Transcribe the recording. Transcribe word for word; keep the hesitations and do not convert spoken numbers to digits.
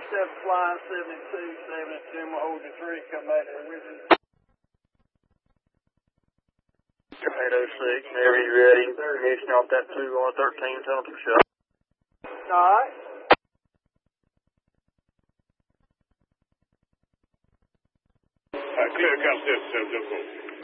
seven flying seventy-two, seventy-two, I'm going to hold you three, come back there with you. eight oh six, whenever you're ready, mission off that two on thirteen, tell them to shut. Alright. Uh, clear, come seven seven seven four.